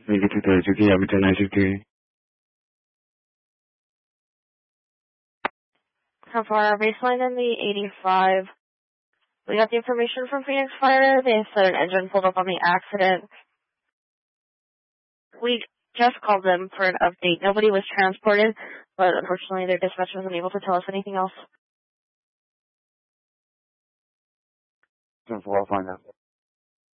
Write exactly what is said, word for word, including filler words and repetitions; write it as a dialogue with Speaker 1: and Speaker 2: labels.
Speaker 1: Negative thirty, okay, yeah, ten nine sixty.
Speaker 2: How far our baseline in the eighty-five? We got the information from Phoenix Fire. They said an engine pulled up on the accident. We just called them for an update. Nobody was transported, but unfortunately their dispatch wasn't able to tell us anything else.
Speaker 1: ten four, I'll find out.